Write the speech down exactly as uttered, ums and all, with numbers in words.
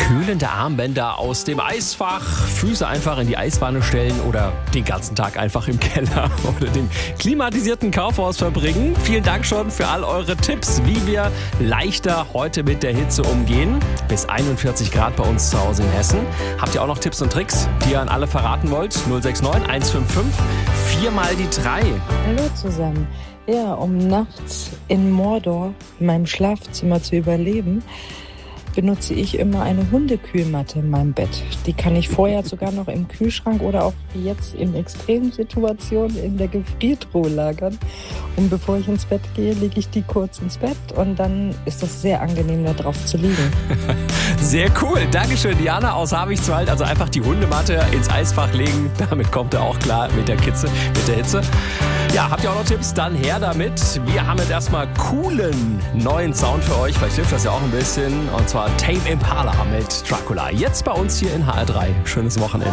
Kühlende Armbänder aus dem Eisfach, Füße einfach in die Eiswanne stellen oder den ganzen Tag einfach im Keller oder dem klimatisierten Kaufhaus verbringen. Vielen Dank schon für all eure Tipps, wie wir leichter heute mit der Hitze umgehen. Bis einundvierzig Grad bei uns zu Hause in Hessen. Habt ihr auch noch Tipps und Tricks, die ihr an alle verraten wollt? null sechs neun eins fünf fünf vier mal die drei. Hallo zusammen. Ja, um nachts in Mordor, in meinem Schlafzimmer zu überleben, benutze ich immer eine Hundekühlmatte in meinem Bett. Die kann ich vorher sogar noch im Kühlschrank oder auch wie jetzt in extremen Situationen in der Gefriertruhe lagern. Und bevor ich ins Bett gehe, lege ich die kurz ins Bett und dann ist das sehr angenehm, da drauf zu liegen. Sehr cool. Dankeschön, Diana aus Habichtswald. Also einfach die Hundematte ins Eisfach legen. Damit kommt er auch klar mit der Kitze, mit der Hitze. Ja, habt ihr auch noch Tipps? Dann her damit. Wir haben jetzt erstmal coolen neuen Sound für euch. Vielleicht hilft das ja auch ein bisschen. Und zwar Tame Impala mit Dracula. Jetzt bei uns hier in H R drei. Schönes Wochenende.